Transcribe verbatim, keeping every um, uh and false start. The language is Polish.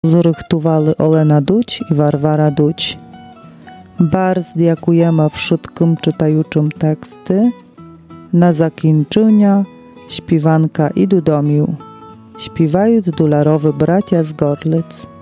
Zrychtували Олена Дудь і Варвара Дудь. Bardzo дякуємо wszystkim czytajuczym teksty. Na zakończenie śpiewanka i do domu. Śpiewają dolarowe bracia z Gorlic.